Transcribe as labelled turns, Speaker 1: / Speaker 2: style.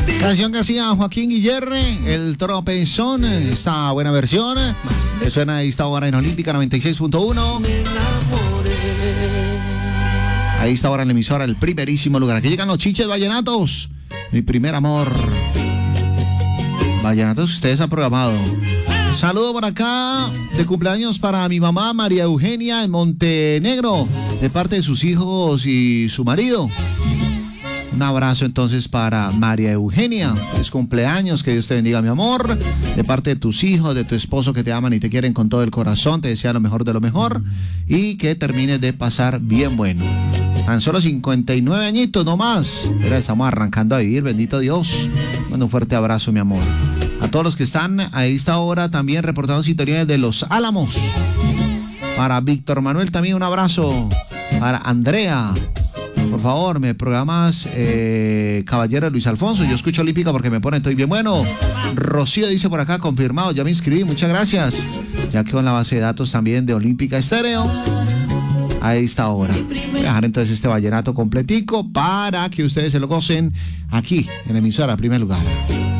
Speaker 1: Canción que hacía Joaquín Guillerre, el tropezón, esta buena versión, que suena a esta hora en Olímpica 96.1. Ahí está ahora en la emisora, el primerísimo lugar. Aquí llegan los chiches vallenatos. Mi primer amor. Vallenatos que ustedes han programado. Saludo por acá de cumpleaños para mi mamá María Eugenia en Montenegro, de parte de sus hijos y su marido. Un abrazo entonces para María Eugenia. Feliz cumpleaños, que Dios te bendiga, mi amor. De parte de tus hijos, de tu esposo que te aman y te quieren con todo el corazón. Te desean lo mejor de lo mejor. Y que termines de pasar bien bueno. Tan solo 59 añitos nomás. Pero estamos arrancando a vivir, bendito Dios. Bueno, un fuerte abrazo, mi amor. A todos los que están a esta hora también reportando sintonía de Los Álamos. Para Víctor Manuel también un abrazo. Para Andrea. Por favor, me programas Caballero Luis Alfonso. Yo escucho Olímpica porque me pone estoy bien bueno. Rocío dice por acá, confirmado, ya me inscribí, muchas gracias. Ya quedó en la base de datos también de Olímpica Estéreo. A esta hora. Voy a dejar entonces este vallenato completico para que ustedes se lo gocen aquí en la emisora, en primer lugar.